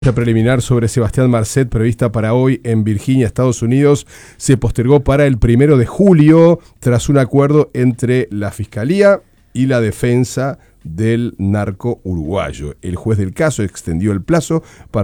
La preliminar sobre Sebastián Marcet, prevista para hoy en Virginia, Estados Unidos, se postergó para el 1 de julio tras un acuerdo entre la Fiscalía y la defensa del narco uruguayo. El juez del caso extendió el plazo para